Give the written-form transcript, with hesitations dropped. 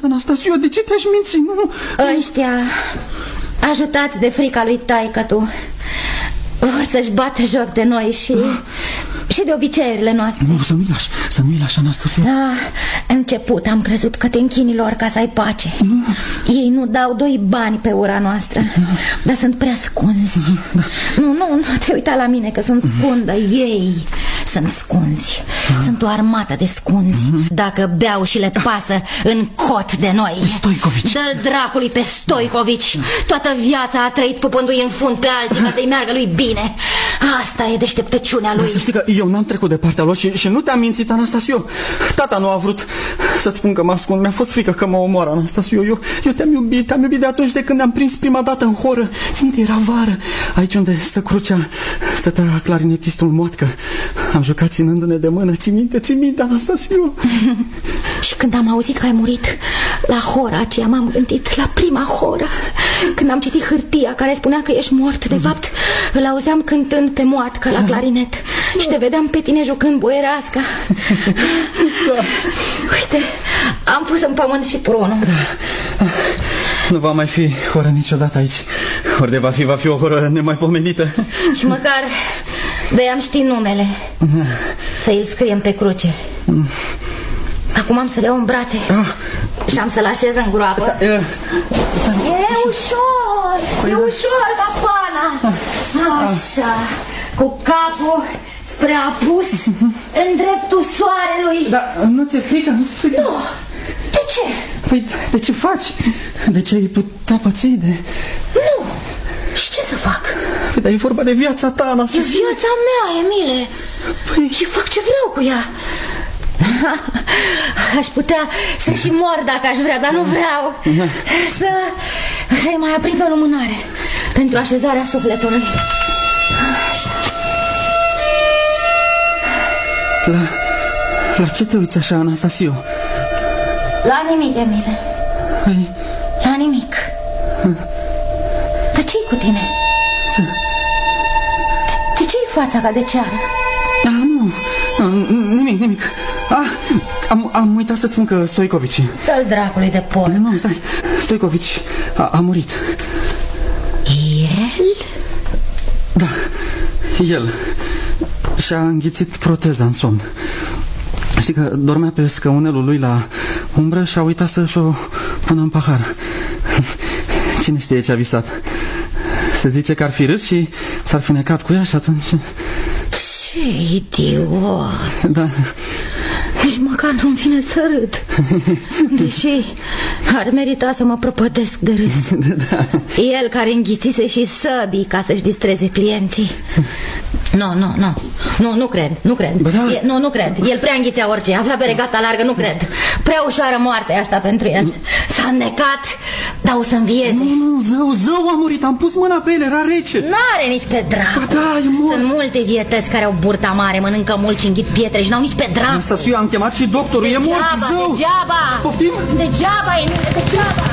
mint, Anastasio, de ce te-aș minți? Nu. Ăștia, ajutați de frica lui taică-tu, vor să-și bată joc de noi și de obiceiurile noastre. Nu, să nu-i lași, Anastasio. Început am crezut că te închini lor ca să ai pace. Ei nu dau 2 bani pe ura noastră, dar sunt prea scunzi. Nu te uita la mine că sunt scundă. Ei sunt scunzi. Sunt o armată de scunzi. Dacă beau și le pasă în cot de noi. Stoicovici. Dă-l dracului pe Stoicovici. Toată viața a trăit pupându-i în fund pe alții ca să-i meargă lui bine. Asta e deșteptăciunea lui. Să știi că eu n-am trecut de partea lor și nu te-am mințit, Anastasio. Tata nu a vrut să-ți spun că mă ascund. Mi-a fost frică că mă omoară, Anastasio. Eu te-am iubit de atunci de când ne-am prins prima dată în horă. Ți minte, era vară. Aici unde stă crucea, stătea clarinetistul Moatcă. Am jucat ținându-ne de mână. Ți minte, Anastasio. Și când am auzit că ai murit, la hora aceea m-am gândit, la prima horă, când am citit hârtia care spunea că ești mort. De fapt, îl auzeam cântând pe Moatcă la clarinet și te vedeam pe tine jucând boiereasca. Uite, am pus în pământ și prunul. Nu va mai fi horă niciodată aici. Ori de va fi o horă nemaipomenită. Și măcar de-am ști numele, să-i scriem pe cruce. Acum am să le iau în brațe și am să-l așez în groapă. E ușor ca pana. Așa, cu capul spre apus, în dreptul soarelui. Dar nu ți-e frică? Nu. De ce? Păi, de ce faci? De ce ai putea păți de... Nu. Și ce să fac? Păi, dar e vorba de viața ta, Anastasia. E viața mea, Emile. Păi... Și fac ce vreau cu ea. Aș putea să și mor dacă aș vrea, dar nu vreau. Să-i mai aprind o lumânare pentru așezarea sufletului. Așa. La ce te uiți așa, Anastasio? La nimic, Emile. La nimic. Dar ce-i cu tine? Ce? De ce-i fața ca de ceară? Nu, nimic. Am uitat să-ți spun că Stoicovici... Dă-l dracului de porc. Nu, stai, Stoicovici a murit. El? Da, el. Și-a înghițit proteza în somn. Știi că dormea pe scaunelul lui la umbră și a uitat să-și o pună în pahar. Cine știe ce a visat? Se zice că ar fi râs și s-ar fi necat cu ea și atunci... Ce idiot! Da. Nici măcar nu-mi vine să râd. Deși ar merita să mă prăpădesc de râs. Da. El care înghițise și săbii ca să-și distreze clienții. Nu cred. Da. Nu cred. El prea înghițea orice. Avea beregata largă, nu cred. Prea ușoară moartea asta pentru el. S-a înnecat, dar o să învieze. Nu, zău a murit. Am pus mâna pe el, era rece. N-are nici pe dracu. Da, e mort. Sunt multe vietăți care au burta mare, mănâncă mult și înghit pietre și n-au nici pe dracu. Anastasio, am chemat și doctorul, e mort, zău. Degeaba. Poftim? Degeaba, Emile, degeaba.